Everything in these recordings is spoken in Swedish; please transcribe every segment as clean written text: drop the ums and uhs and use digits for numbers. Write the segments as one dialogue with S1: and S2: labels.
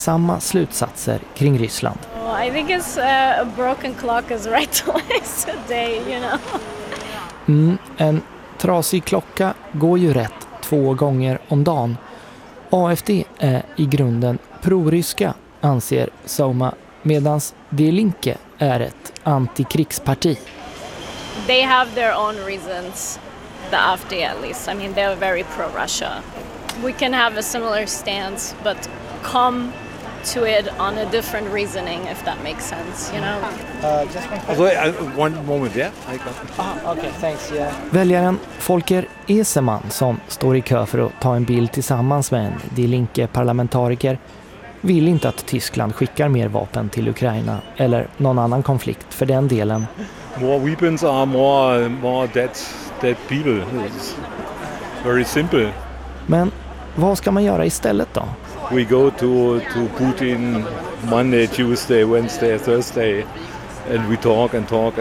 S1: samma slutsatser kring Ryssland.
S2: I think it's a broken clock is right twice a day, you know.
S1: En trasig klocka går ju rätt 2 gånger om dagen. AFD är i grunden proryska, anser Soma, medans Die Linke är ett antikrigsparti.
S2: They have their own reasons, the AfD at least. I mean, they're very pro-Russia. We can have a similar stance, but come to it on a different reasoning, if that makes sense, you know?
S3: One moment, yeah?
S1: Okay, thanks, yeah. Väljaren Volker Esemann, som står i kö för att ta en bild tillsammans med en Die Linke-parlamentariker, vill inte att Tyskland skickar mer vapen till Ukraina eller någon annan konflikt för den delen.
S3: More weapons are more dead people. It's very simple.
S1: Men vad ska man göra istället då?
S3: We go to Putin Monday, Tuesday, Wednesday, Thursday and we talk.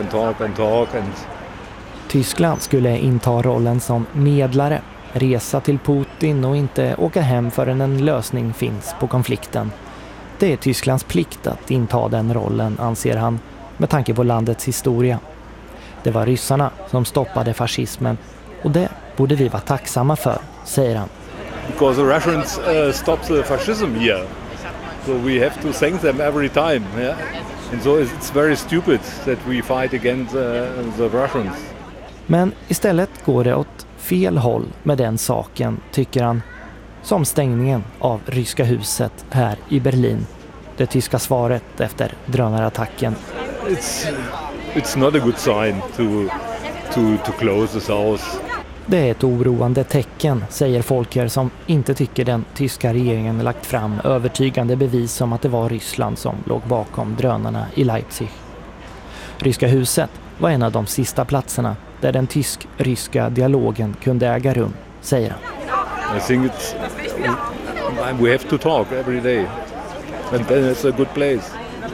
S1: Tyskland skulle inta rollen som medlare, resa till Putin och inte åka hem förrän en lösning finns på konflikten. Det är Tysklands plikt att inta den rollen, anser han, med tanke på landets historia. Det var ryssarna som stoppade fascismen och det borde vi vara tacksamma för, säger han.
S3: Because the Russians stop the fascism here, so we have to thank them every time. Yeah? And so it's very stupid that we fight against the Russians.
S1: Men istället går det åt fel håll med den saken, tycker han. Som stängningen av Ryska huset här i Berlin. Det tyska svaret efter drönarattacken.
S3: It's not a good sign to close this house.
S1: Det är ett oroande tecken, säger Volker, som inte tycker den tyska regeringen lagt fram övertygande bevis om att det var Ryssland som låg bakom drönarna i Leipzig. Ryska huset var en av de sista platserna där den tysk-ryska dialogen kunde äga rum, säger han.
S3: I think we have to talk every day. And then it's a good place.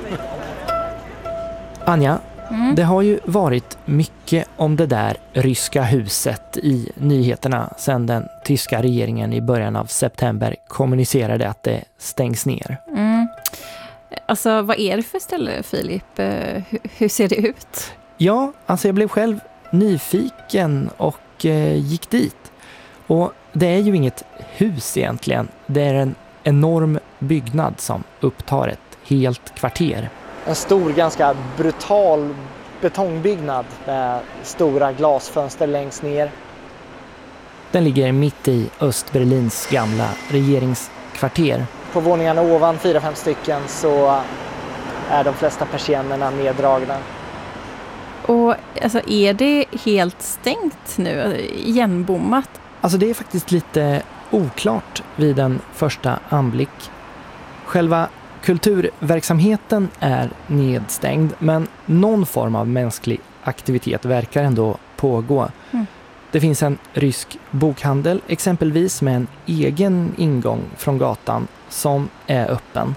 S1: Anja, det har ju varit mycket om det där Ryska huset i nyheterna sedan den tyska regeringen i början av september kommunicerade att det stängs ner.
S4: Alltså, vad är det för ställe, Filip? Hur ser det ut?
S1: Ja, alltså jag blev själv nyfiken och gick dit. Och det är ju inget hus egentligen. Det är en enorm byggnad som upptar ett helt kvarter. En stor, ganska brutal betongbyggnad med stora glasfönster längst ner. Den ligger mitt i Östberlins gamla regeringskvarter. På våningarna ovan, 4-5 stycken, så är de flesta persiennerna neddragna.
S4: Och alltså, är det helt stängt nu, igenbommat?
S1: Alltså det är faktiskt lite oklart vid en första anblick. Själva kulturverksamheten är nedstängd, men någon form av mänsklig aktivitet verkar ändå pågå. Det finns en rysk bokhandel exempelvis med en egen ingång från gatan som är öppen.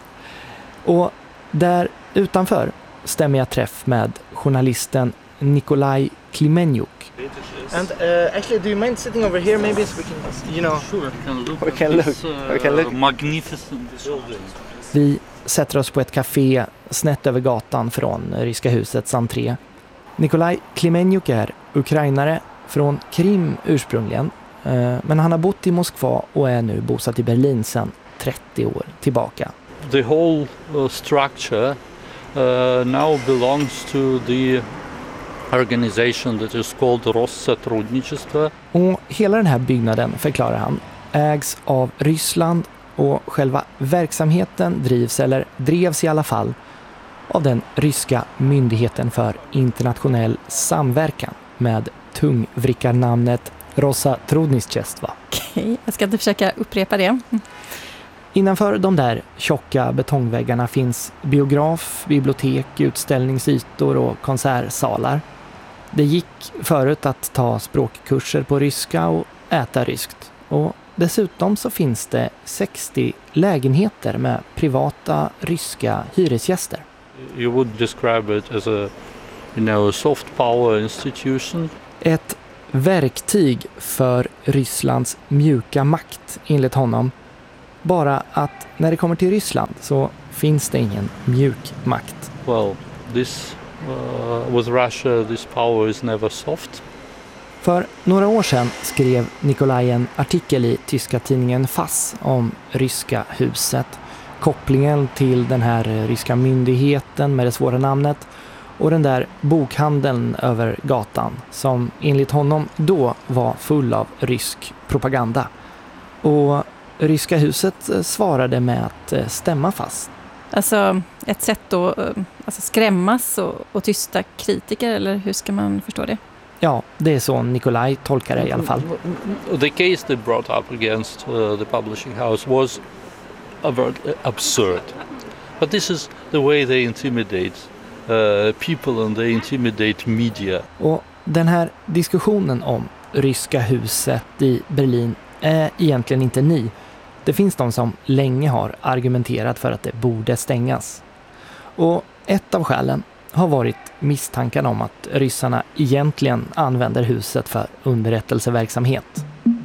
S1: Och där utanför stämmer jag träff med journalisten Nikolaj Klimenjuk.
S5: And actually, do you mind sitting over here? Maybe so we can, you know.
S6: Sure,
S5: we can look.
S6: Magnificent building.
S1: Vi sätter oss på ett café snett över gatan från Ryska husets entré. Nikolaj Klimenjuk är ukrainare från Krim ursprungligen, men han har bott i Moskva och är nu bosatt i Berlin sedan 30 år tillbaka.
S6: The whole structure now belongs to the organization that is called Россотрудничество.
S1: Och hela den här byggnaden, förklarar han, ägs av Ryssland och själva verksamheten drevs i alla fall av den ryska myndigheten för internationell samverkan med tungvrickarnamnet Россотрудничество.
S4: Okej, jag ska inte försöka upprepa det.
S1: Innanför de där tjocka betongväggarna finns biograf, bibliotek, utställningsytor och konsertsalar. Det gick förut att ta språkkurser på ryska och äta ryskt. Och dessutom så finns det 60 lägenheter med privata ryska hyresgäster.
S6: You would describe it as a soft power institution.
S1: Ett verktyg för Rysslands mjuka makt, enligt honom. Bara att när det kommer till Ryssland så finns det ingen mjuk makt.
S6: Well, this with Russia, this power is never soft.
S1: För några år sedan skrev Nikolaj en artikel i tyska tidningen FAS om ryska huset, kopplingen till den här ryska myndigheten med det svåra namnet och den där bokhandeln över gatan som enligt honom då var full av rysk propaganda. Och ryska huset svarade med att stämma FAS.
S4: Alltså ett sätt att skrämmas och tysta kritiker, eller hur ska man förstå det?
S1: Ja, det är så Nikolaj tolkar det i alla fall.
S6: The case they brought up against the publishing house was absurd. But this is the way they intimidate people and they intimidate media.
S1: Och den här diskussionen om ryska huset i Berlin är egentligen inte ny. Det finns de som länge har argumenterat för att det borde stängas. Och ett av skälen har varit misstanken om att ryssarna egentligen använder huset för underrättelseverksamhet.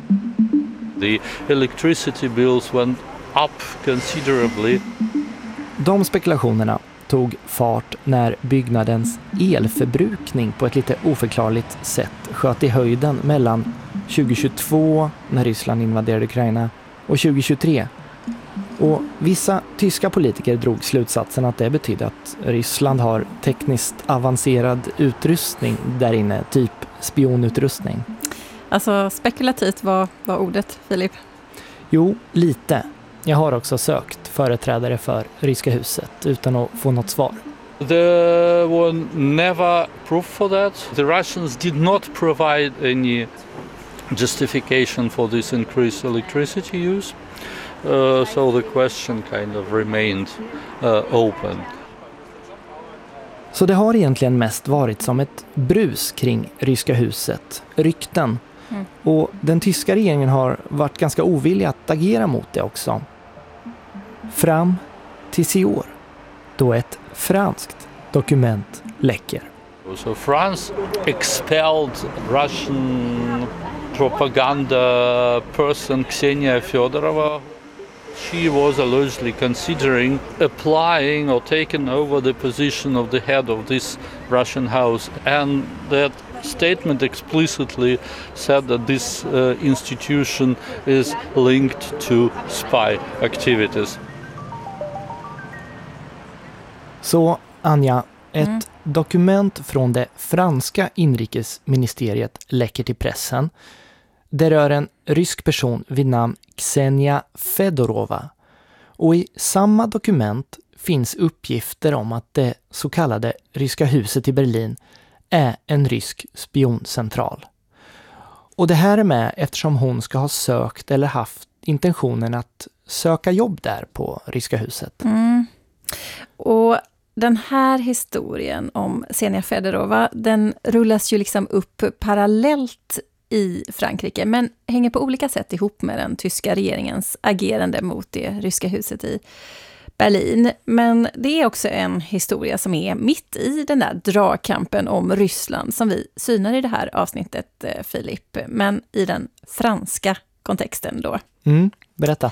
S6: The electricity bills went up considerably.
S1: De spekulationerna tog fart när byggnadens elförbrukning på ett lite oförklarligt sätt sköt i höjden mellan 2022 när Ryssland invaderade Ukraina och 2023. Och vissa tyska politiker drog slutsatsen att det betyder att Ryssland har tekniskt avancerad utrustning där inne, typ spionutrustning.
S4: Alltså spekulativt var ordet, Filip?
S1: Jo, lite. Jag har också sökt företrädare för ryska huset utan att få något svar.
S6: There were never proof for that. The Russians did not provide any justification for this increased electricity use. So the question kind of remained open.
S1: Så det har egentligen mest varit som ett brus kring ryska huset, rykten. Och den tyska regeringen har varit ganska ovillig att agera mot det också. Fram till i år, då ett franskt dokument läcker.
S6: So France expelled Russian propaganda person Ksenia Fedorova. She was allegedly considering applying or taking over the position of the head of this Russian house, and that statement explicitly said that this institution is linked to spy activities.
S1: Så Anja, ett dokument från det franska inrikesministeriet läcker till pressen. Det rör en rysk person vid namn Ksenia Fedorova. Och i samma dokument finns uppgifter om att det så kallade ryska huset i Berlin är en rysk spioncentral. Och det här är med eftersom hon ska ha sökt eller haft intentionen att söka jobb där på ryska huset.
S4: Och den här historien om Ksenia Fedorova, den rullas ju liksom upp parallellt i Frankrike, men hänger på olika sätt ihop med den tyska regeringens agerande mot det ryska huset i Berlin. Men det är också en historia som är mitt i den där dragkampen om Ryssland som vi synar i det här avsnittet, Filip, men i den franska kontexten då.
S1: Berätta.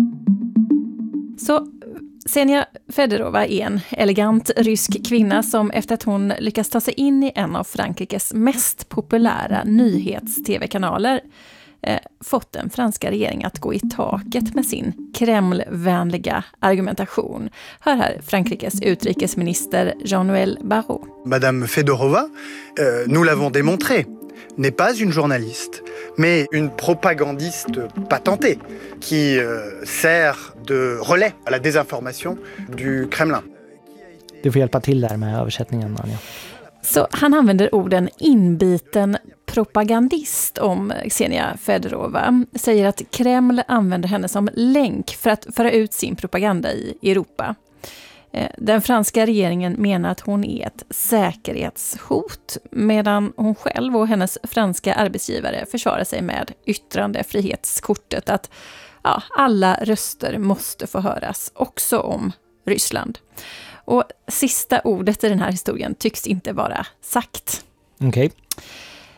S4: Så Ksenia Fedorova är en elegant rysk kvinna som efter att hon lyckas ta sig in i en av Frankrikes mest populära nyhets-tv-kanaler fått den franska regeringen att gå i taket med sin Kremlvänliga argumentation. Hör här Frankrikes utrikesminister Jean-Noël Barrot.
S7: Madame Fedorova, nous l'avons démontré, n'est pas une journaliste, mais une propagandiste patentée qui sert de relais à la désinformation du Kremlin.
S1: Du får hjälpa till där med översättningen, Anja.
S4: Så han använder orden inbiten propagandist om Ksenia Fedorova. Säger att Kreml använder henne som länk för att föra ut sin propaganda i Europa. Den franska regeringen menar att hon är ett säkerhetshot, medan hon själv och hennes franska arbetsgivare försvarar sig med yttrandefrihetskortet att alla röster måste få höras, också om Ryssland. Och sista ordet i den här historien tycks inte vara sagt.
S1: Okej.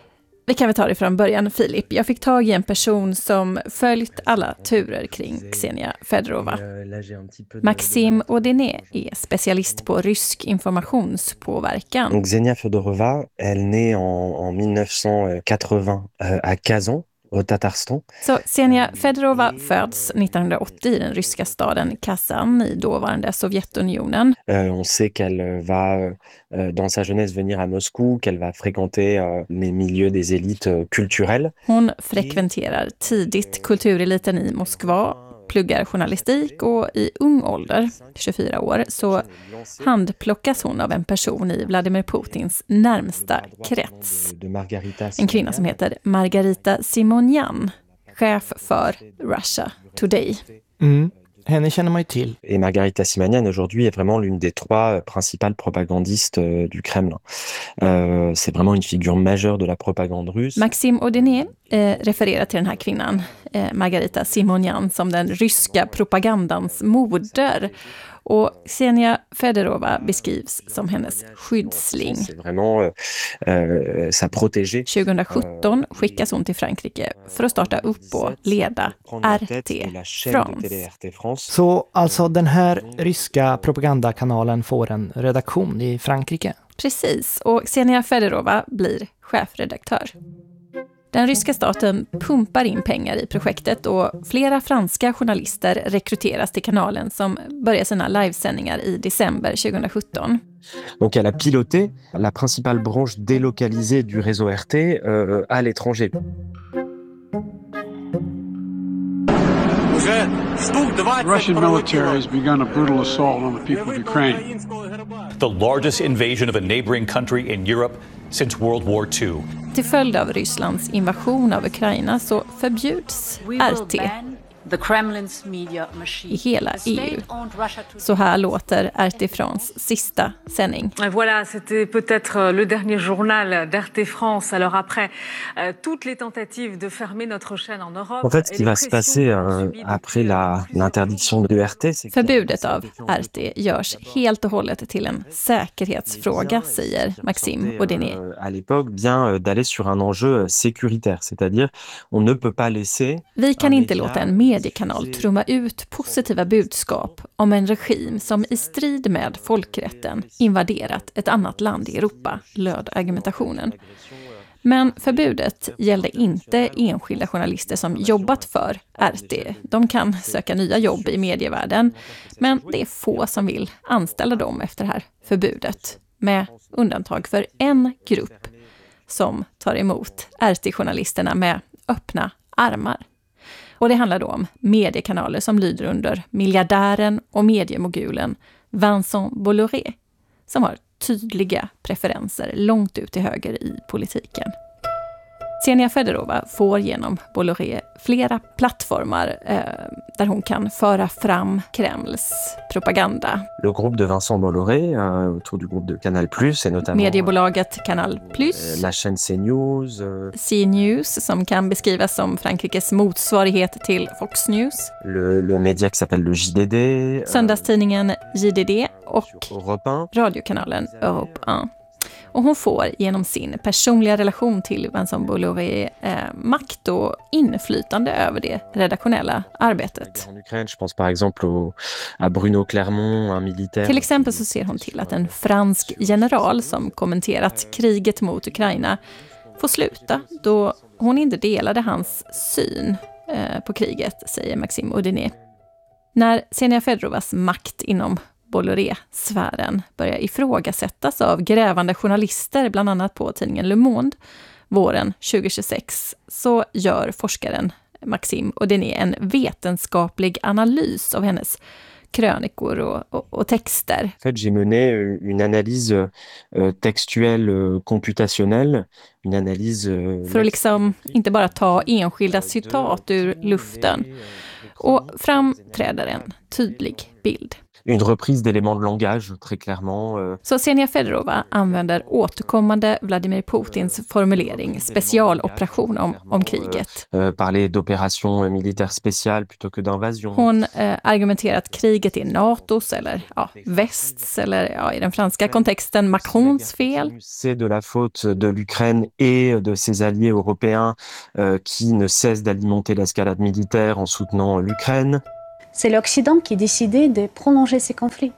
S4: Vi kan väl ta det från början, Filip. Jag fick tag i en person som följt alla turer kring Ksenia Fedorova. Maxime Audenet är specialist på rysk informationspåverkan.
S8: Ksenia Fedorova, elle naît en 1980 à Kazan.
S4: Så Ksenia Fedorova föds 1980 i den ryska staden Kazan i dåvarande Sovjetunionen.
S8: On sait qu'elle va dans sa jeunesse venir à Moscou, qu'elle va fréquenter les milieux des élites culturelles.
S4: Hon frekventerar tidigt kultureliten i Moskva, pluggar journalistik och i ung ålder, 24 år, så handplockas hon av en person i Vladimir Putins närmsta krets. En kvinna som heter Margarita Simonyan, chef för Russia Today.
S1: Henne känner man ju till.
S8: Et Margarita Simonyan aujourd'hui est vraiment l'une des 3 principales propagandistes du Kremlin. C'est vraiment une figure majeure de la propagande russe.
S4: Maxime Audenet refererar till den här kvinnan, Margarita Simonyan, som den ryska propagandans moder. Och Ksenia Fedorova beskrivs som hennes skyddsling. 2017 skickas hon till Frankrike för att starta upp och leda RT France.
S1: Så alltså den här ryska propagandakanalen får en redaktion i Frankrike?
S4: Precis, och Ksenia Fedorova blir chefredaktör. Den ryska staten pumpar in pengar i projektet och flera franska journalister rekryteras till kanalen som börjar sina livesändningar i december 2017.
S8: Donc elle a piloté la principale branche délocalisée du réseau RT à l'étranger.
S9: Russian military has begun a brutal assault on the people of Ukraine.
S10: The largest invasion of a neighboring country in Europe since World War II.
S4: Till följd av Rysslands invasion av Ukraina så förbjuds RT i hela EU. Så här låter RT France sista sändning.
S11: Voilà, c'était peut-être le dernier journal d'RT France. Alors après toutes les tentatives de fermer notre chaîne en Europe.
S8: En fait, ce qui va se passer après l'interdiction de RT, c'est que
S4: förbudet av RT görs helt och hållet till en säkerhetsfråga, säger Maxime Audenet.
S8: À l'époque, bien d'aller sur un enjeu sécuritaire, c'est-à-dire on ne peut pas laisser.
S4: Vi kan inte låta en mediekanal trumma ut positiva budskap om en regim som i strid med folkrätten invaderat ett annat land i Europa, löd argumentationen. Men förbudet gällde inte enskilda journalister som jobbat för RT. De kan söka nya jobb i medievärlden, men det är få som vill anställa dem efter det här förbudet, med undantag för en grupp som tar emot RT-journalisterna med öppna armar. Och det handlar då om mediekanaler som lyder under miljardären och mediemogulen Vincent Bolloré, som har tydliga preferenser långt ut till höger i politiken. Ksenia Fedorova får genom Bolloré flera plattformar där hon kan föra fram Kremls propaganda.
S8: Le groupe de Vincent Bolloré autour du groupe de Canal+, et notamment
S4: mediebolaget Canal+,
S8: la chaîne CNews,
S4: CNews som kan beskrivas som Frankrikes motsvarighet till Fox News.
S8: Le média qui s'appelle le JDD,
S4: söndagstidningen JDD och radiokanalen Europe 1. Och hon får genom sin personliga relation till Vincent Bolloré makt och inflytande över det redaktionella arbetet. Till exempel så ser hon till att en fransk general som kommenterat kriget mot Ukraina får sluta då hon inte delade hans syn på kriget, säger Maxime Audenet. När Ksenia Fedorovas makt inom Bolloré-sfären börjar ifrågasättas av grävande journalister, bland annat på tidningen Le Monde, våren 2026, så gör forskaren Maxime Audenet en vetenskaplig analys av hennes krönikor och texter.
S8: En fait, j'ai mené une analyse textuelle computationnelle, une analyse
S4: för att liksom inte bara ta enskilda citat ur luften. Och fram träder en tydlig bild.
S8: une reprise d'éléments de langage, très clairement.
S4: Så Ksenia Fedorova använder återkommande Vladimir Putins formulering specialoperation om kriget.
S8: Parler d'opération militaire spéciale plutôt que d'invasion.
S4: Hon argumenterar att kriget är NATOs eller västs eller i den franska kontexten Macrons fel.
S8: C'est de la faute de l'Ukraine et de ses alliés européens qui ne cessent d'alimenter l'escalade militaire en soutenant l'Ukraine.
S12: C'est l'Occident qui décidait de prolonger ces conflits.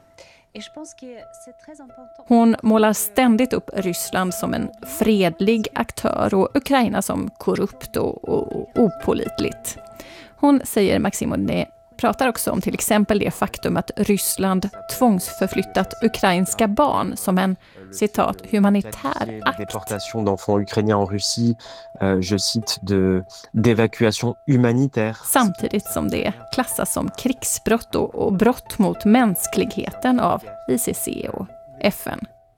S4: Hon målar ständigt upp Ryssland som en fredlig aktör och Ukraina som korrupt och opålitligt. Hon, säger Maxime Audinet, pratar också om till exempel det faktum att Ryssland tvångsförflyttat ukrainska barn som en, citat, humanitär akt.
S8: Déportation d'enfants ukrainiens en Russie, je cite, d'évacuation humanitaire.
S4: Samtidigt som det klassas som krigsbrott och brott mot mänskligheten av ICC och FN.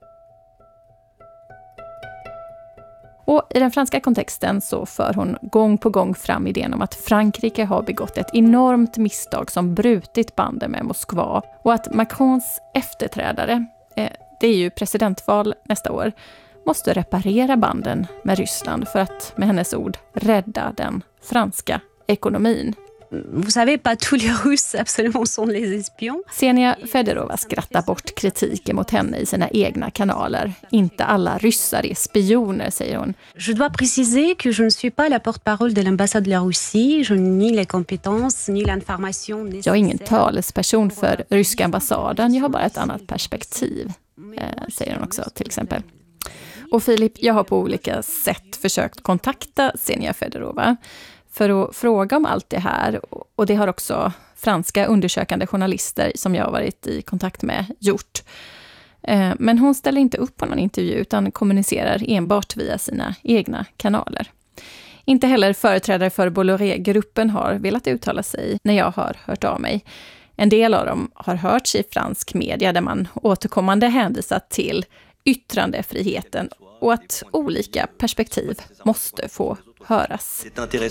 S4: Och i den franska kontexten så för hon gång på gång fram idén om att Frankrike har begått ett enormt misstag som brutit banden med Moskva och att Macrons efterträdare, det är ju presidentval nästa år, måste reparera banden med Ryssland för att, med hennes ord, rädda den franska ekonomin.
S12: Vous savez, pas tous les Russes absolument sont les espions.
S4: Ksenia Fedorova skrattar bort kritiken mot henne i sina egna kanaler. Inte alla ryssar är spioner, säger hon.
S12: Je dois préciser que je ne suis pas la porte-parole de l'ambassade de la Russie. Je n'ai ni les compétences ni l'information nécessaire.
S4: Jag är ingen talesperson för ryska ambassaden. Jag har bara ett annat perspektiv, säger hon också till exempel. Och Filip, jag har på olika sätt försökt kontakta Ksenia Fedorova för att fråga om allt det här, och det har också franska undersökande journalister som jag har varit i kontakt med gjort. Men hon ställer inte upp på någon intervju utan kommunicerar enbart via sina egna kanaler. Inte heller företrädare för Bolloré-gruppen har velat uttala sig när jag har hört av mig. En del av dem har hörts i fransk media där man återkommande hänvisat till yttrandefriheten och att olika perspektiv måste få höras.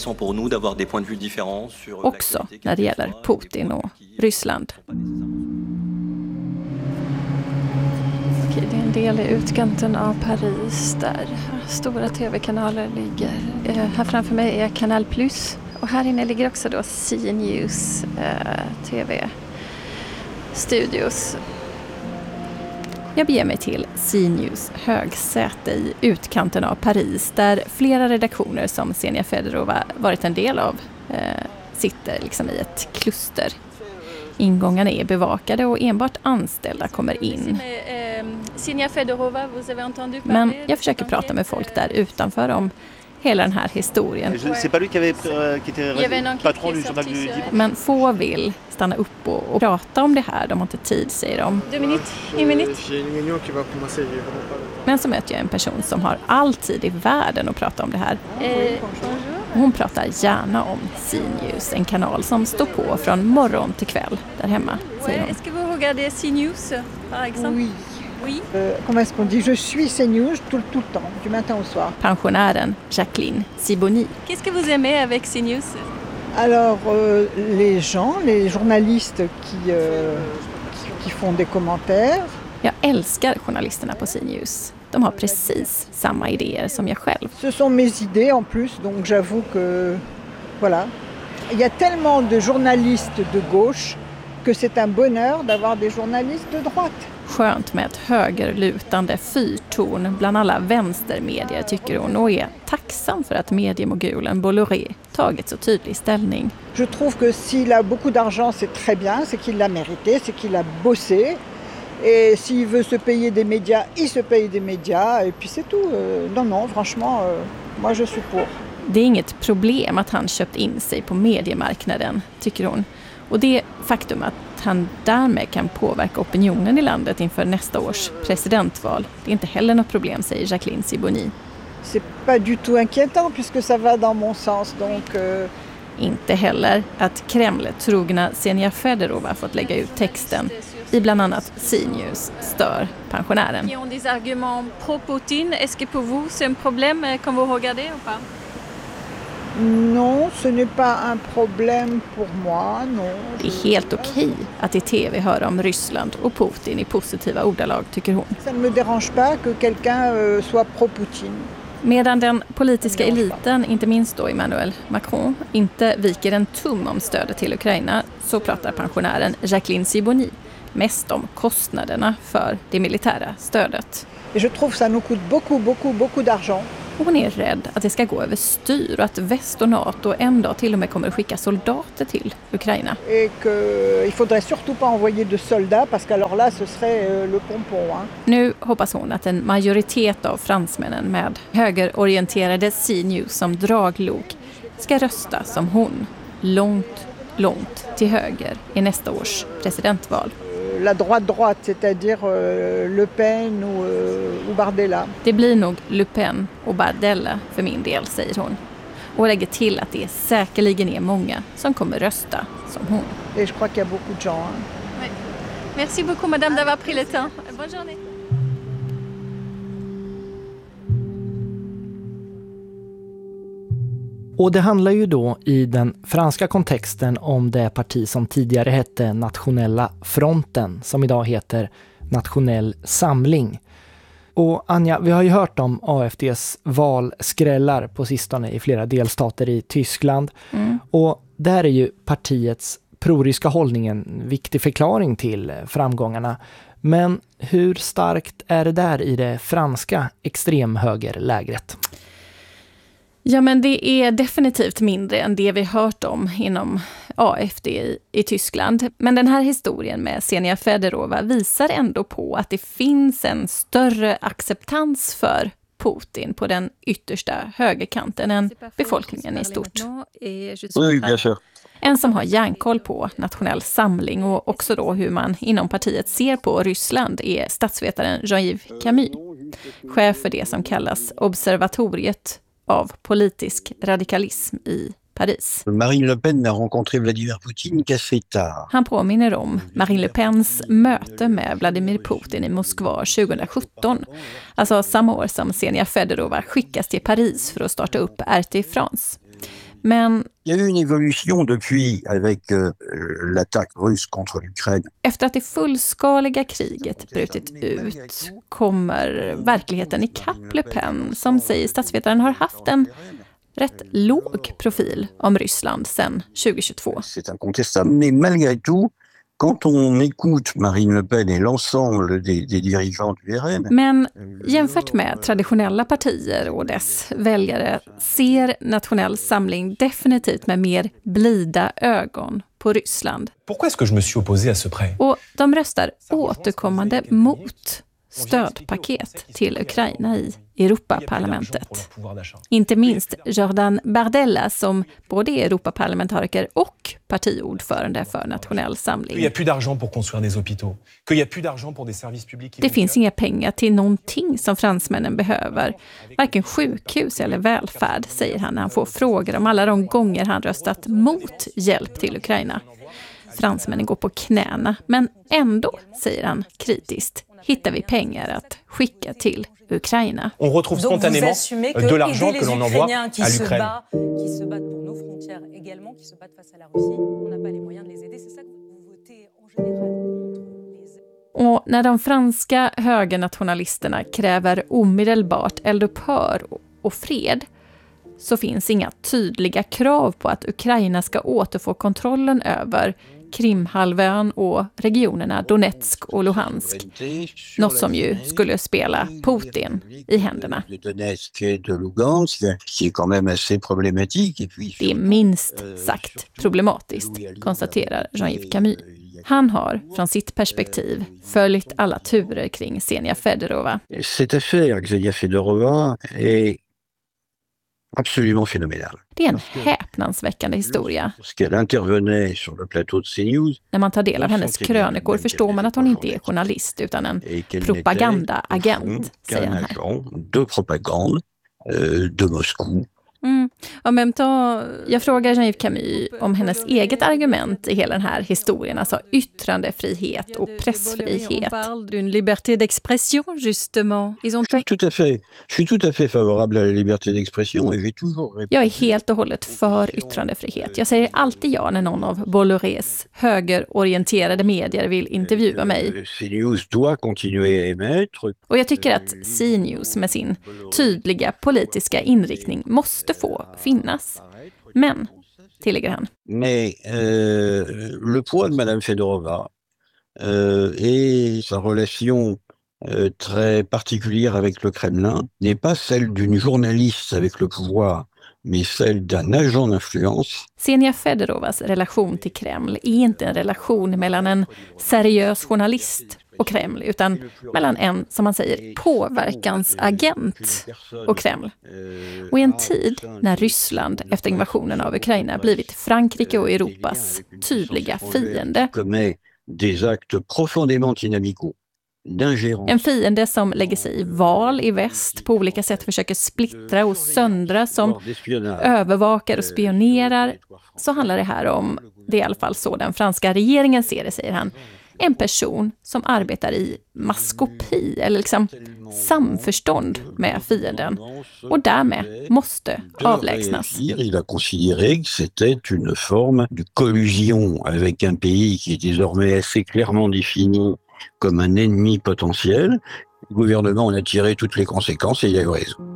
S4: Också när det gäller Putin och Ryssland. Okej, det är en del i utkanten av Paris där stora tv-kanaler ligger. Här framför mig är Canal Plus och här inne ligger också då CNews tv-studios. Jag beger mig till CNews högsäte i utkanten av Paris där flera redaktioner som Ksenia Fedorova varit en del av sitter liksom i ett kluster. Ingångarna är bevakade och enbart anställda kommer in. Men jag försöker prata med folk där utanför om hela den här historien. Men få vill stanna upp och prata om det här. De har inte tid, säger de. Men så möter jag en person som har all tid i världen att prata om det här. Hon pratar gärna om CNews, en kanal som står på från morgon till kväll där hemma, säger hon.
S13: Est-ce que vous regardez CNews, par exemple? Oui. Comment est-ce qu'on dit? Je suis CNews tout le temps, du matin au soir.
S4: Pensionären Jacqueline Sibony.
S13: Qu'est-ce que vous aimez avec CNews? Alors, les gens, les journalistes qui font des commentaires.
S4: Jag älskar journalisterna på CNews. De har precis samma idéer som jag själv.
S13: Ce sont mes idées en plus, donc j'avoue que voilà. Il y a tellement de journalistes de gauche que c'est un bonheur d'avoir des journalistes de droite.
S4: Skönt med ett högerlutande fyrtorn bland alla vänstermedier, tycker hon, och är tacksam för att mediemogulen Bolloré tagit så tydlig ställning.
S13: Je trouve que s'il a beaucoup d'argent, c'est très bien, c'est qu'il l'a mérité, c'est qu'il a bossé. Et s'il veut se payer des médias, il se paye des médias, et puis c'est tout. Non, franchement, moi je suis pour.
S4: Det är inget problem att han köpt in sig på mediemarknaden, tycker hon. Och det faktum att han därmed kan påverka opinionen i landet inför nästa års presidentval, det är inte heller något problem, säger Jacqueline Sibony.
S13: C'est pas du tout inquiétant puisque ça va dans mon sens, donc...
S4: Inte heller att Kreml-trogna Ksenia Fedorova fått lägga ut texten i bland annat CNews stör pensionären.
S13: Qui ont des arguments pro-Poutine, est-ce que pour vous c'est un problème quand vous regardez ou pas? Non, ce n'est pas un problème pour moi, non.
S4: Det är helt okej att i tv höra om Ryssland och Putin i positiva ordalag, tycker hon.
S13: Ça ne me dérange pas que quelqu'un soit pro-Poutine.
S4: Medan den politiska eliten, inte minst då Emmanuel Macron, inte viker en tum om stödet till Ukraina, så pratar pensionären Jacqueline Sibony mest om kostnaderna för det militära stödet.
S13: Et je trouve ça nous coûte beaucoup d'argent.
S4: Och hon är rädd att det ska gå över styr och att väst och NATO en dag till och med kommer att skicka soldater till Ukraina.
S13: Et qu'il faudrait surtout pas envoyer de soldats parce qu'alors là ce serait le pompon.
S4: Nu hoppas hon att en majoritet av fransmännen med högerorienterade CNews som draglok ska rösta som hon, långt till höger i nästa års presidentval.
S13: La droite, c'est-à-dire Le Pen ou Bardella.
S4: Det blir nog Le Pen och Bardella för min del, säger hon. Och lägger till att det säkerligen är många som kommer rösta som hon.
S13: Et je crois qu'il y a beaucoup de gens.
S4: Oui. Merci beaucoup madame d'avoir pris le temps. Bonne journée.
S1: Och det handlar ju då i den franska kontexten om det parti som tidigare hette Nationella fronten, som idag heter Nationell samling. Och Anja, vi har ju hört om AFDs valskrällar på sistone i flera delstater i Tyskland. Och där är ju partiets proryska hållning en viktig förklaring till framgångarna. Men hur starkt är det där i det franska extremhögerlägret?
S4: Ja, men det är definitivt mindre än det vi hört om inom AFD i Tyskland. Men den här historien med Ksenia Federova visar ändå på att det finns en större acceptans för Putin på den yttersta högerkanten än befolkningen i stort. En som har järnkoll på Nationell samling och också då hur man inom partiet ser på Ryssland är statsvetaren Jean-Yves Camus, chef för det som kallas Observatoriet av politisk radikalism i Paris.
S14: Marine Le Pen a rencontré Vladimir Poutine qu'assez tard.
S4: Han påminner om Marine Le Pens möte med Vladimir Putin i Moskva 2017. Alltså samma år som Ksenia Federova skickas till Paris för att starta upp RT France. Men
S14: il y a eu une évolution depuis avec l'attaque russe contre l'Ukraine.
S4: Efter att det fullskaliga kriget brutit ut kommer verkligheten i kapp Le Pen, som säger statsvetaren har haft en rätt låg profil om Ryssland sedan 2022.
S14: C'est incontestable, mais malgré tout, quand on écoute Marine Le Pen et l'ensemble des dirigeants du RN.
S4: Men jämfört med traditionella partier och dess väljare ser Nationell samling definitivt med mer blida ögon på Ryssland.
S15: Pourquoi est-ce que je me suis opposé à ce prêt?
S4: Och de röstar återkommande mot stödpaket till Ukraina i Europaparlamentet. Inte minst Jordan Bardella som både är Europaparlamentariker och partiordförande för Nationell samling. Det finns inga pengar till någonting som fransmännen behöver. Varken sjukhus eller välfärd, säger han när han får frågor om alla de gånger han röstat mot hjälp till Ukraina. Fransmännen går på knäna, men ändå, säger han kritiskt, hittar vi pengar att skicka till Ukraina.
S15: On retrouve spontanément de l'argent que l'on envoie à l'Ukraine.
S16: Qui se battent pour nos frontières également, qui se battent face à la Russie. On n'a pas les moyens de les aider. C'est ça que vous votez en général contre les...
S4: Och när de franska högernationalisterna kräver omedelbart eldupphör och fred, så finns inga tydliga krav på att Ukraina ska återfå kontrollen över Krimhalvön och regionerna Donetsk och Luhansk. Något som ju skulle spela Putin i händerna. Det är minst sagt problematiskt, konstaterar Jean-Yves Camus. Han har från sitt perspektiv följt alla turer kring Ksenia Federova.
S14: Cette affaire, Ksenia Federova, est absolument phénoménal.
S4: Det är en häpnadsväckande historia. När man tar del av hennes krönikor förstår man att hon inte är journalist utan en propagandaagent, säger han här.
S14: De propagande de Moscou.
S4: Jag frågar Jean-Yves Camus om hennes eget argument i hela den här historien, alltså yttrandefrihet och pressfrihet.
S15: Liberté d'expression, justement.
S14: Je suis tout à fait favorable à la liberté d'expression et j'ai toujours...
S4: Jag är helt och hållet för yttrandefrihet. Jag säger alltid ja när någon av Bollorés högerorienterade medier vill intervjua mig.
S14: CNews doit continuer à émettre.
S4: Och jag tycker att CNews med sin tydliga politiska inriktning måste få finnas. Men, tillägger han.
S14: Mais le poids de Madame Fedorova et sa relation très particulière avec le Kremlin n'est pas celle d'une journaliste avec le pouvoir, mais celle d'un agent d'influence.
S4: Xenia Fedorovas relation till Kreml är inte en relation mellan en seriös journalist och Kreml, utan mellan en, som man säger, påverkansagent och Kreml. Och i en tid när Ryssland efter invasionen av Ukraina blivit Frankrike och Europas tydliga fiende. En fiende som lägger sig i val i väst, på olika sätt försöker splittra och söndra, som övervakar och spionerar. Så handlar det här om, det är i alla fall så den franska regeringen ser det, säger han, en person som arbetar i maskopi eller liksom samförstånd med fienden och därmed måste avlägsnas.
S14: Il a considéré que c'était une forme de collusion avec un pays qui est désormais assez clairement défini comme un ennemi potentiel. Le gouvernement en a tiré toutes les conséquences et il a eu raison.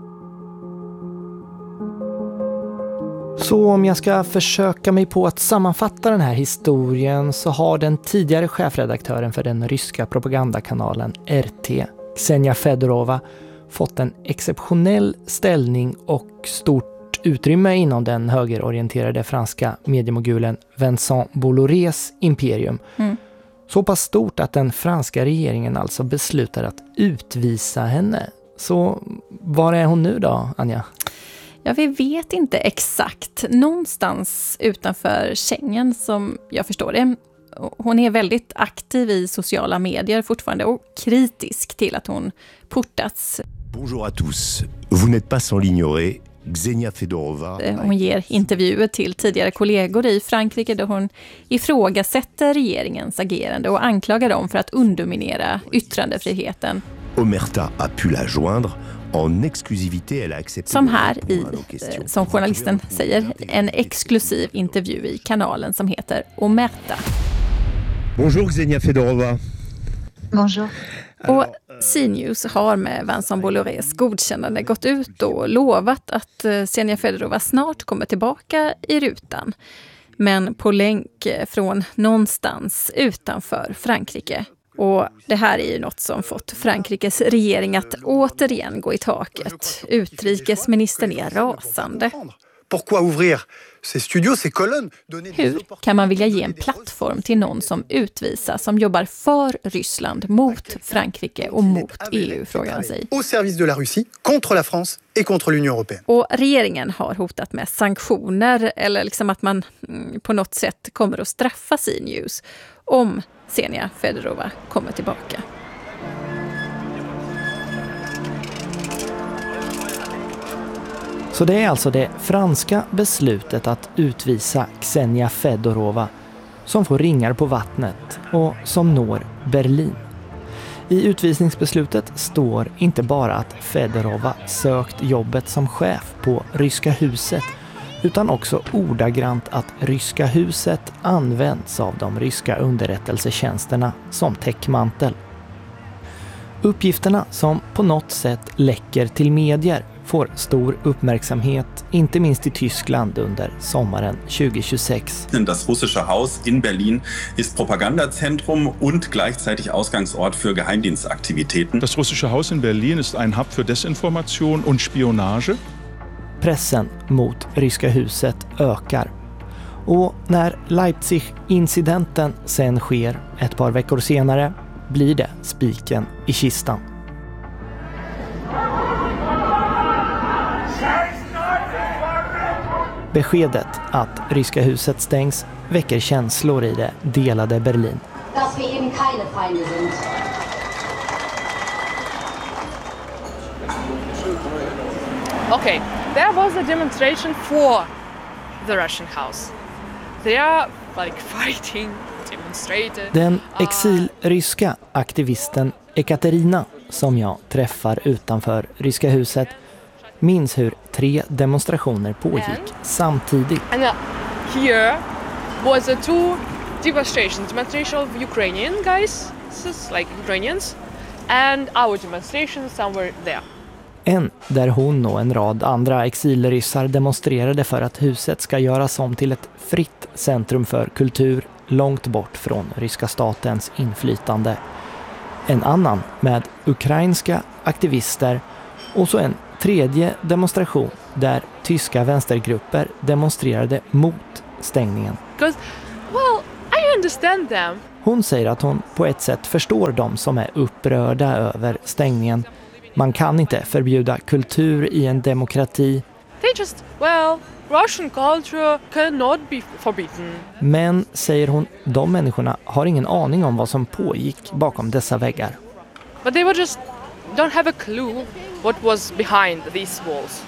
S1: Så om jag ska försöka mig på att sammanfatta den här historien så har den tidigare chefredaktören för den ryska propagandakanalen RT, Xenia Fedorova, fått en exceptionell ställning och stort utrymme inom den högerorienterade franska mediemogulen Vincent Bollorés imperium. Så pass stort att den franska regeringen alltså beslutar att utvisa henne. Så var är hon nu då, Anja?
S4: Ja, vi vet inte exakt. Någonstans utanför Schengen, som jag förstår det. Hon är väldigt aktiv i sociala medier fortfarande och kritisk till att hon portats.
S17: Bonjour à tous. Vous n'êtes pas sans l'ignorer. Xenia Fedorova.
S4: Hon ger intervjuer till tidigare kollegor i Frankrike där hon ifrågasätter regeringens agerande och anklagar dem för att underminera yttrandefriheten.
S17: Omerta a pu la joindre.
S4: Som här som journalisten säger, en exklusiv intervju i kanalen som heter Omerta.
S17: Bonjour Xenia Fedorova.
S12: Bonjour.
S4: Och CNews har med Vincent Bollorés godkännande gått ut och lovat att Xenia Fedorova snart kommer tillbaka i rutan. Men på länk från någonstans utanför Frankrike. Och det här är ju något som fått Frankrikes regering att återigen gå i taket. Utrikesministern är rasande. Hur kan man vilja ge en plattform till någon som utvisas, som jobbar för Ryssland, mot Frankrike och mot EU, frågar han sig. Och regeringen har hotat med sanktioner, eller liksom att man på något sätt kommer att straffa CNews om Xenia Fedorova kommer tillbaka.
S1: Så det är alltså det franska beslutet att utvisa Xenia Fedorova som får ringar på vattnet och som når Berlin. I utvisningsbeslutet står inte bara att Fedorova sökt jobbet som chef på Ryska huset, utan också ordagrant att Ryska huset används av de ryska underrättelsetjänsterna som täckmantel. Uppgifterna som på något sätt läcker till medier får stor uppmärksamhet, inte minst i Tyskland under sommaren 2026.
S18: Das russische Haus in Berlin ist Propagandazentrum und gleichzeitig Ausgangsort für Geheimdienstaktivitäten.
S19: Das russische Haus in Berlin ist ein Hub für Desinformation und Spionage.
S1: Pressen mot Ryska huset ökar. Och när Leipzig-incidenten sen sker ett par veckor senare blir det spiken i kistan. Beskedet att Ryska huset stängs väcker känslor i det delade Berlin.
S20: Dass wir eben keine Feinde sind.
S21: Okay, there was a demonstration for the Russian house. They are like fighting, demonstrated.
S1: Den exilryska aktivisten Ekaterina som jag träffar utanför Ryska huset minns hur 3 demonstrationer pågick samtidigt.
S21: And here was the 2 demonstrations. Demonstration of Ukrainian guys, like Ukrainians, and our demonstration somewhere there.
S1: En där hon och en rad andra exilryssar demonstrerade för att huset ska göras om till ett fritt centrum för kultur långt bort från ryska statens inflytande. En annan med ukrainska aktivister och så en tredje demonstration där tyska vänstergrupper demonstrerade mot stängningen.
S21: Because, well, I understand them.
S1: Hon säger att hon på ett sätt förstår dem som är upprörda över stängningen. Man kan inte förbjuda kultur i en demokrati.
S21: They just, well, Russian culture cannot be forbidden.
S1: Men, säger hon, de människorna har ingen aning om vad som pågick bakom dessa väggar.
S21: But they were just don't have a clue what was behind these walls.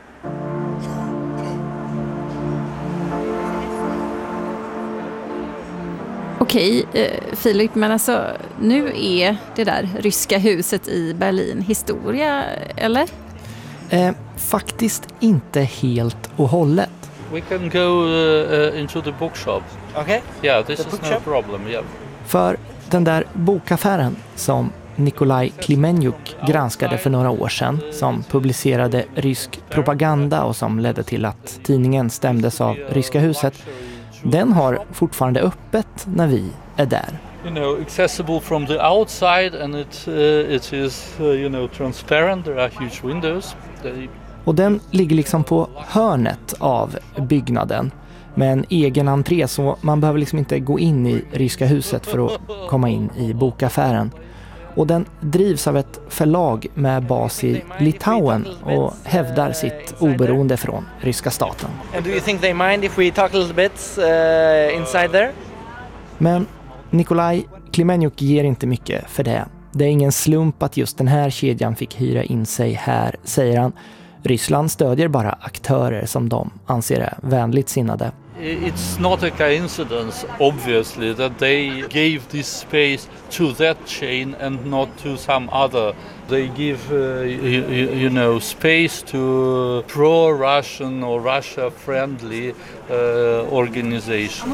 S4: Okej, Filip, men alltså nu är det där ryska huset i Berlin historia, eller?
S1: Faktiskt inte helt och hållet.
S6: We can go into the bookshop.
S5: Okay.
S6: Yeah, this is no problem. Yeah.
S1: För den där bokaffären som Nikolaj Klemenjuk granskade för några år sedan, som publicerade rysk propaganda och som ledde till att tidningen stämdes av Ryska huset, den har fortfarande öppet när vi är där.
S6: You know, accessible from the outside, and it is transparent. There are huge windows.
S1: Och den ligger liksom på hörnet av byggnaden med en egen entré, så man behöver liksom inte gå in i Ryska huset för att komma in i bokaffären. Och den drivs av ett förlag med bas i Litauen och hävdar sitt oberoende från ryska staten.
S5: And do you think they mind if we talk a little bit inside there?
S1: Men Nikolaj Klemenjuk ger inte mycket för det. Det är ingen slump att just den här kedjan fick hyra in sig här, säger han. Ryssland stödjer bara aktörer som de anser är vänligt sinnade.
S6: It's not a coincidence, obviously, that they gave this space to that chain and not to some other. They give, space to pro-Russian or Russia-friendly organization.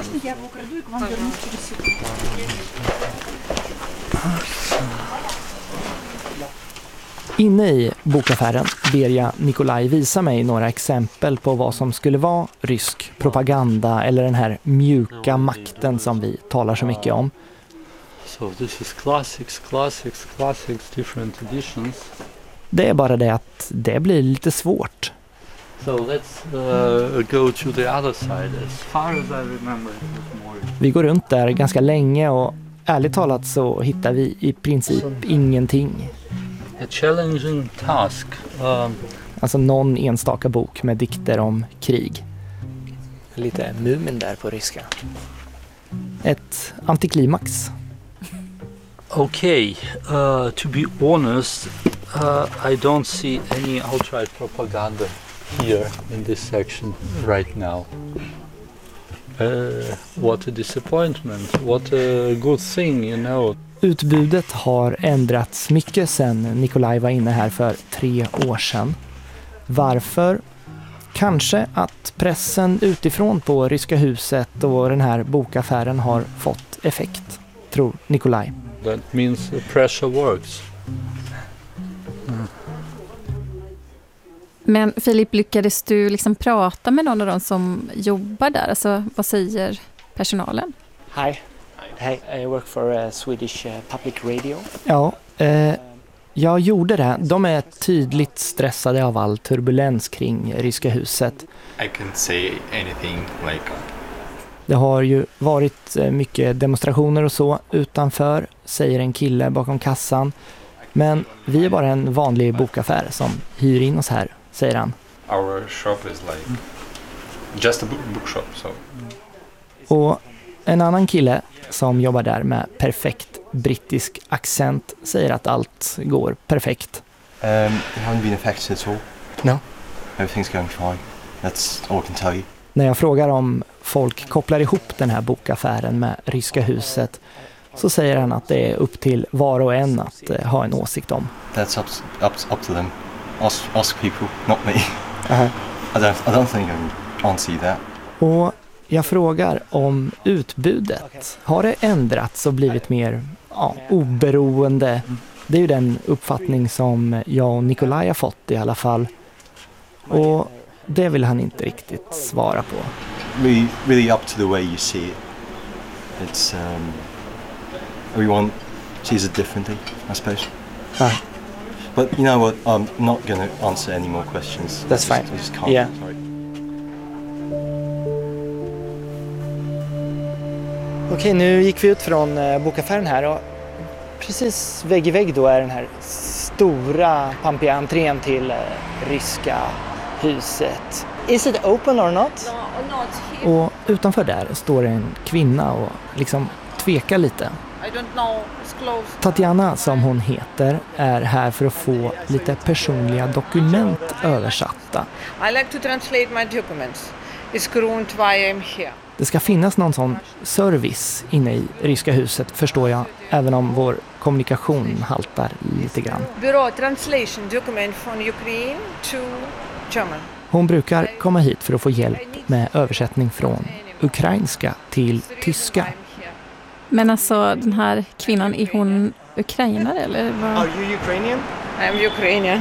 S1: Inne i bokaffären ber jag Nikolaj visa mig några exempel på vad som skulle vara rysk propaganda eller den här mjuka makten som vi talar så mycket om.
S6: So this is classics, different editions.
S1: Det är bara det att det blir lite svårt.
S6: So let's go to the other side. As far as I remember, it was more.
S1: Vi går runt där ganska länge och ärligt talat så hittar vi i princip ingenting.
S6: A challenging task.
S1: Alltså någon enstaka bok med dikter om krig. Lite Mumin där på ryska. Ett antiklimax.
S6: Okay, to be honest, I don't see any outright propaganda here in this section right now. What a disappointment, what a good thing, you know.
S1: Utbudet har ändrats mycket sedan Nikolaj var inne här för 3 år sedan. Varför? Kanske att pressen utifrån på Ryska huset och den här bokaffären har fått effekt, tror Nikolaj.
S6: That means pressure works.
S4: Men Filip, lyckades du liksom prata med någon av dem som jobbar där? Alltså, vad säger personalen?
S5: Hi, I work for Swedish Public Radio.
S1: Ja, jag gjorde det. De är tydligt stressade av all turbulens kring Ryska huset.
S22: I can't say anything like.
S1: Det har ju varit mycket demonstrationer och så utanför, säger en kille bakom kassan. Men vi är bara en vanlig bokaffär som hyr in oss här, säger han.
S22: Our shop is like just a bookshop, so.
S1: Och en annan kille som jobbar där med perfekt brittisk accent säger att allt går perfekt.
S22: It hasn't been affected at all.
S1: No.
S8: Everything's going fine. That's all I can tell you.
S1: När jag frågar om folk kopplar ihop den här bokaffären med Ryska huset så säger han att det är upp till var och en att ha en åsikt om.
S8: That's up to them. Ask people, not me. I don't think I can answer that.
S1: Och jag frågar om utbudet. Har det ändrats och blivit mer oberoende? Det är ju den uppfattning som jag och Nikolaj har fått i alla fall. Och det vill han inte riktigt svara på.
S8: Really up to the way you see it. It's everyone sees it differently, I suppose. But you know what? I'm not going to answer any more questions.
S1: That's fine.
S8: I just can't.
S1: Yeah.
S8: Sorry.
S1: Okej, nu gick vi ut från bokaffären här och precis vägg i vägg då är den här stora pampiga entrén till Ryska huset. Is it open or not?
S15: No, not here.
S1: Och utanför där står en kvinna och liksom tvekar lite.
S15: I don't know. It's closed.
S1: Tatjana, som hon heter, är här för att få lite personliga dokument översatta.
S15: I like to translate my documents. It's current why I'm here.
S1: Det ska finnas någon sån service inne i Ryska huset, förstår jag, även om vår kommunikation haltar lite grann.
S15: Bureau translation document from Ukraine to German.
S1: Hon brukar komma hit för att få hjälp med översättning från ukrainska till tyska.
S4: Men alltså, den här kvinnan, är hon ukrainare eller vad?
S5: Are you Ukrainian?
S15: I'm Ukrainian.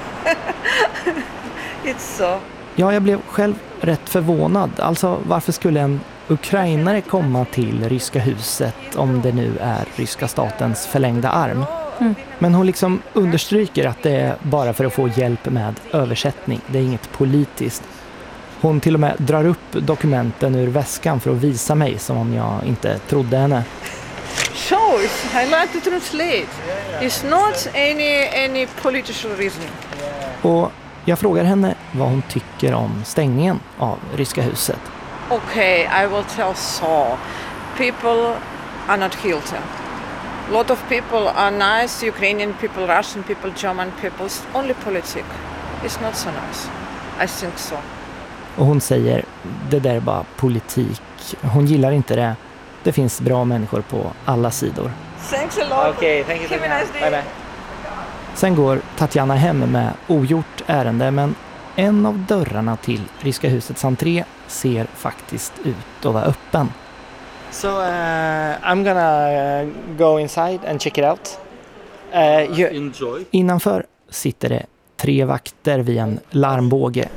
S15: It's so.
S1: Ja, jag blev själv rätt förvånad. Alltså, varför skulle en ukrainare komma till Ryska huset om det nu är ryska statens förlängda arm? Men hon liksom understryker att det är bara för att få hjälp med översättning. Det är inget politiskt. Hon till och med drar upp dokumenten ur väskan för att visa mig som om jag inte trodde henne.
S15: Sure, I like to translate. It's not any political reason.
S1: Och jag frågar henne vad hon tycker om stängningen av Ryska huset.
S15: Okay, I will tell so. People are not guilty. A lot of people are nice, Ukrainian people, Russian people, German people. It's only politics. It's not so nice. I think so.
S1: Och hon säger, det där är bara politik. Hon gillar inte det. Det finns bra människor på alla sidor.
S15: Thanks a lot.
S5: Okay, thank you.
S15: Have a nice day.
S5: Bye bye.
S1: Sen går Tatjana hem med ogjort ärende, men en av dörrarna till Ryska husets entré ser faktiskt ut att vara öppen.
S5: So I'm gonna go inside and check it out.
S6: Enjoy.
S1: Innanför sitter det 3 vakter vid en larmbåge.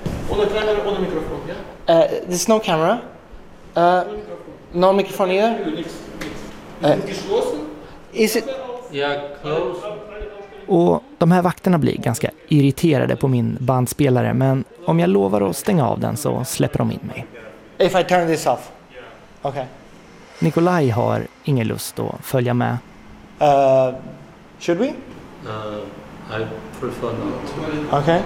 S5: There's no camera. No microphone either. Is it?
S6: Yeah, close.
S1: Och de här vakterna blir ganska irriterade på min bandspelare, men om jag lovar att stänga av den så släpper de in mig.
S5: If I turn this off. Okay.
S1: Nikolaj har ingen lust att följa med.
S5: Should we?
S6: I prefer not to.
S5: Okay.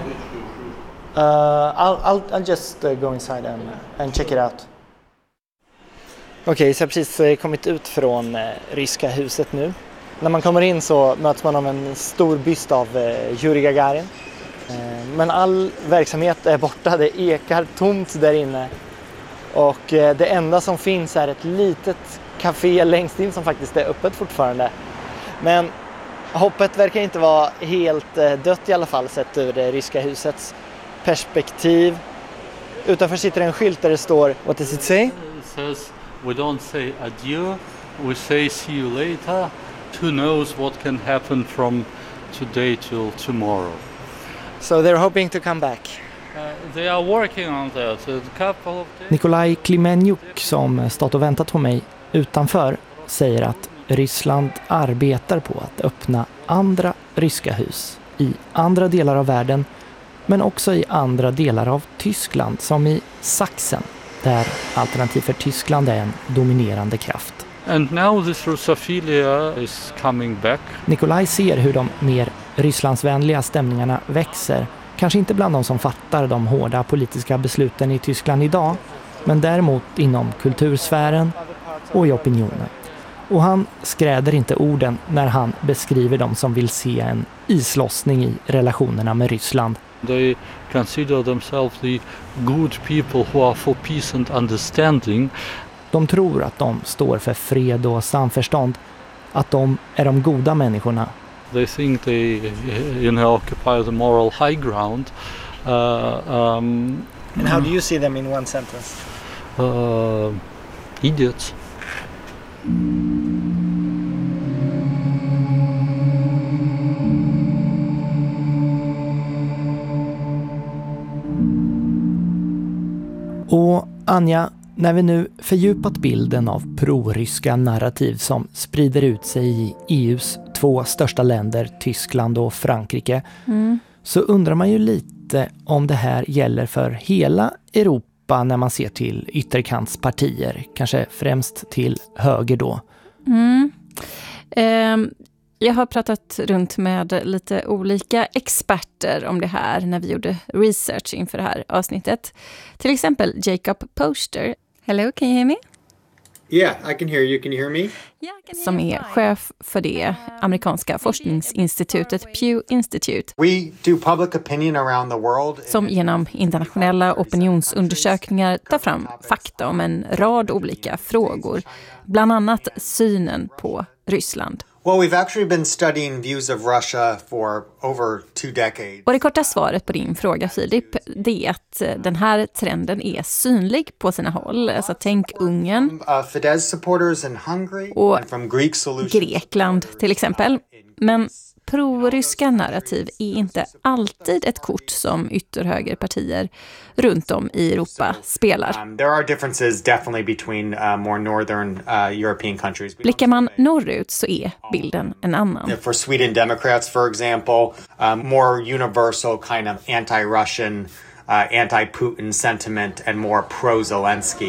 S5: I'll just go inside and check it out. Okej, så jag har precis kommit ut från Ryska huset nu. När man kommer in så möts man av en stor byst av Yuri Gagarin. Men all verksamhet är borta, det ekar tomt där inne. Och det enda som finns är ett litet café längst in som faktiskt är öppet fortfarande. Men hoppet verkar inte vara helt dött i alla fall sett ur det Ryska husets perspektiv. Utanför sitter en skylt där det står, what does it say?
S6: It says, we don't say adieu, we say see you later. Who knows what can happen from today till tomorrow.
S5: So they're hoping to come back.
S6: They are working on that. A couple of days.
S1: Nikolaj Klimenjuk, som stått och väntat på mig utanför, säger att Ryssland arbetar på att öppna andra ryska hus i andra delar av världen, men också i andra delar av Tyskland, som i Sachsen, där Alternativ för Tyskland är en dominerande kraft.
S6: And now this Russophilia is coming back.
S1: Nikolaj ser hur de mer Rysslandsvänliga stämningarna växer. Kanske inte bland de som fattar de hårda politiska besluten i Tyskland idag, men däremot inom kultursfären och i opinionen. Och han skräder inte orden när han beskriver dem som vill se en islossning i relationerna med Ryssland.
S6: They consider themselves the good people who are for peace and understanding.
S1: De tror att de står för fred och samförstånd, att de är de goda människorna.
S6: They think they occupy the moral high ground.
S5: And how do you see them in one sentence?
S6: Idiots.
S1: Och Anja, när vi nu fördjupat bilden av proryska narrativ som sprider ut sig i EUs 2 största länder, Tyskland och Frankrike, så undrar man ju lite om det här gäller för hela Europa när man ser till ytterkantspartier, kanske främst till höger då.
S4: Jag har pratat runt med lite olika experter om det här när vi gjorde research inför det här avsnittet. Till exempel Jacob Poster. Hello, can you hear me?
S2: Yeah, I can hear you. Can you hear me?
S4: Som är chef för det amerikanska forskningsinstitutet Pew Institute.
S2: We do public opinion around the world.
S4: Som genom internationella opinionsundersökningar tar fram fakta om en rad olika frågor. Bland annat synen på Ryssland.
S2: Well, we've actually been studying views of Russia for over 2 decades.
S4: Och det korta svaret på din fråga, Filip, det är att den här trenden är synlig på sina håll. Alltså tänk Ungern och Grekland till exempel. Men proryska narrativ är inte alltid ett kort som ytterhögerpartier runt om i Europa spelar.
S2: There are differences definitely between more northern European countries.
S4: Blickar man norrut så är bilden en annan.
S2: For Sweden Democrats, for example, more universal kind of anti-Russian, anti-Putin sentiment and more pro-Zelensky.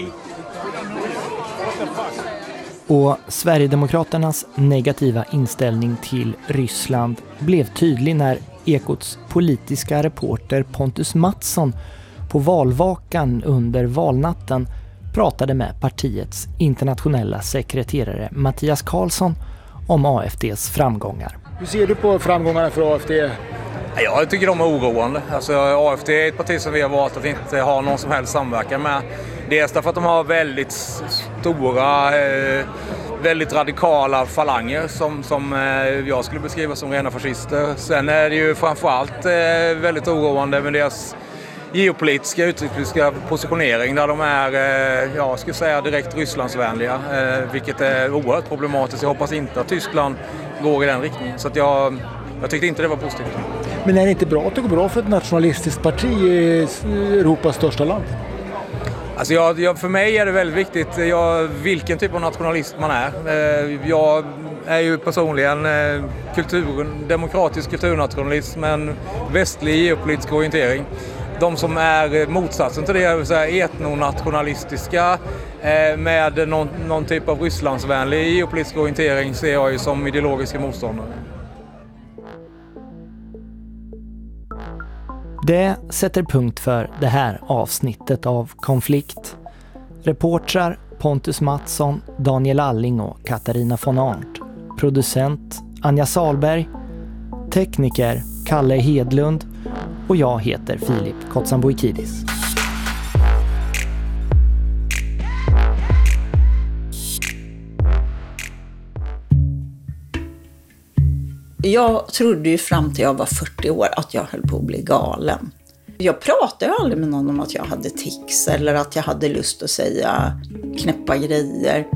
S1: Och Sverigedemokraternas negativa inställning till Ryssland blev tydlig när Ekots politiska reporter Pontus Mattsson på valvakan under valnatten pratade med partiets internationella sekreterare Mattias Karlsson om AFDs framgångar.
S3: Hur ser du på framgångarna för AFD?
S23: Jag tycker de är oroande. Alltså, AFD är ett parti som vi har valt att inte ha någon som helst samverkan med. Dels därför att de har väldigt stora, väldigt radikala falanger som jag skulle beskriva som rena fascister. Sen är det ju framförallt väldigt oroande med deras geopolitiska, utrikespolitiska positionering där de är, jag skulle säga direkt Rysslandsvänliga, vilket är oerhört problematiskt. Jag hoppas inte att Tyskland går i den riktningen. Så att jag tyckte inte det var positivt.
S3: Men är det inte bra att det går bra för ett nationalistiskt parti i Europas största land?
S23: Alltså för mig är det väldigt viktigt vilken typ av nationalist man är. Jag är ju personligen demokratisk kulturnationalist med en västlig geopolitisk orientering. De som är motsatsen till det, är så här etnonationalistiska med någon typ av Rysslandsvänlig geopolitisk orientering ser jag ju som ideologiska motståndare.
S1: Det sätter punkt för det här avsnittet av Konflikt. Reportrar Pontus Mattsson, Daniel Alling och Katarina von Arndt. Producent Anja Salberg. Tekniker Kalle Hedlund. Och jag heter Filip Kotsanboikidis.
S24: Jag trodde ju fram till jag var 40 år att jag höll på att bli galen. Jag pratade aldrig med någon om att jag hade tics eller att jag hade lust att säga knäppa grejer.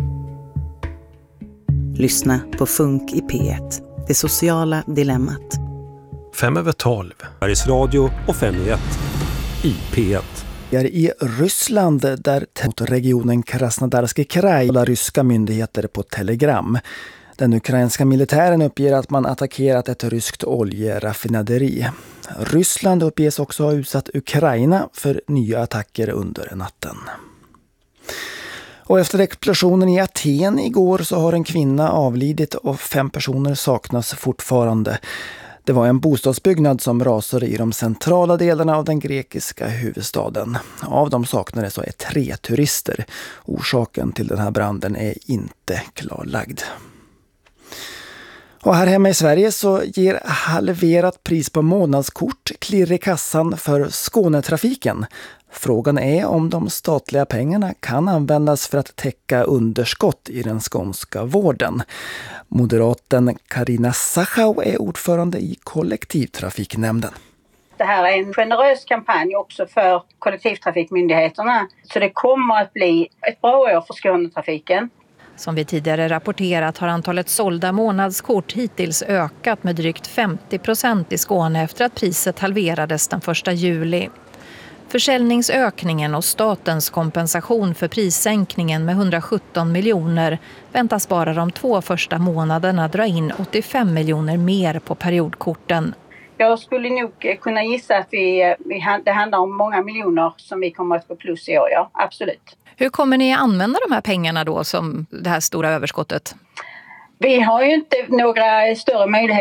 S25: Lyssna på Funk i P1, det sociala dilemmat.
S26: 5:12, Sveriges Radio och 5:1 i P1.
S27: I Ryssland där mot regionen Krasnodarski kraj håller ryska myndigheter på telegram. Den ukrainska militären uppger att man attackerat ett ryskt oljeraffinaderi. Ryssland uppges också ha utsatt Ukraina för nya attacker under natten. Och efter explosionen i Aten igår så har en kvinna avlidit och 5 personer saknas fortfarande. Det var en bostadsbyggnad som rasade i de centrala delarna av den grekiska huvudstaden. Av de saknade så är 3 turister. Orsaken till den här branden är inte klarlagd. Och här hemma i Sverige så ger halverat pris på månadskort klirr i kassan för Skånetrafiken. Frågan är om de statliga pengarna kan användas för att täcka underskott i den skånska vården. Moderaten Carina Sachau är ordförande i kollektivtrafiknämnden.
S7: Det här är en generös kampanj också för kollektivtrafikmyndigheterna. Så det kommer att bli ett bra år för Skånetrafiken.
S9: Som vi tidigare rapporterat har antalet sålda månadskort hittills ökat med drygt 50% i Skåne efter att priset halverades den 1 juli. Försäljningsökningen och statens kompensation för prissänkningen med 117 miljoner väntas bara de 2 första månaderna dra in 85 miljoner mer på periodkorten.
S7: Jag skulle nog kunna gissa att det handlar om många miljoner som vi kommer att få plus i år, ja, absolut.
S9: Hur kommer ni använda de här pengarna då som det här stora överskottet?
S7: Vi har ju inte några större möjligheter